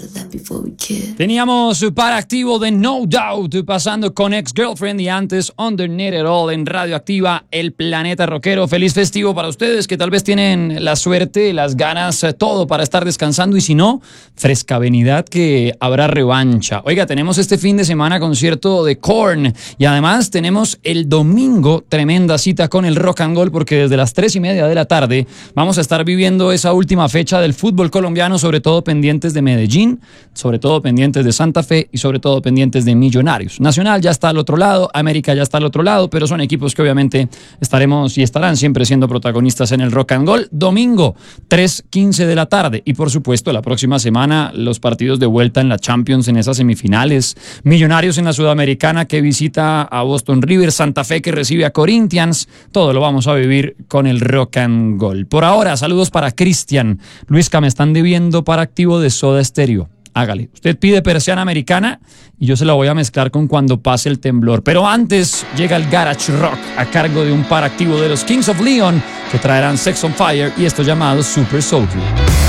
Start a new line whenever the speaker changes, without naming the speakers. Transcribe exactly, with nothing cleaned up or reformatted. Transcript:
Teníamos para activo de No Doubt, pasando con Ex Girlfriend y antes Underneath It All en Radio Activa, el planeta rockero. Feliz festivo para ustedes que tal vez tienen la suerte, las ganas, todo para estar descansando y si no, fresca avenidad que habrá revancha. Oiga, tenemos este fin de semana concierto de Korn y además tenemos el domingo tremenda cita con el Rock and Roll porque desde las tres y media de la tarde vamos a estar viviendo esa última fecha del fútbol colombiano, sobre todo pendientes de Medellín, sobre todo pendientes de Santa Fe y sobre todo pendientes de Millonarios. Nacional ya está al otro lado, América ya está al otro lado, pero son equipos que obviamente estaremos y estarán siempre siendo protagonistas en el Rock and Roll. Domingo, tres quince de la tarde y por supuesto la próxima semana los partidos de vuelta en la Champions en esas semifinales. Millonarios en la Sudamericana que visita a Boston River, Santa Fe que recibe a Corinthians. Todo lo vamos a vivir con el Rock and Roll. Por ahora, saludos para Cristian. Luisca, me están debiendo para activo de Soda Stereo. Hágale. Usted pide Persiana Americana y yo se la voy a mezclar con Cuando pase el temblor. Pero antes llega el Garage Rock a cargo de un par activo de los Kings of Leon que traerán Sex on Fire y esto llamado Super Soldier.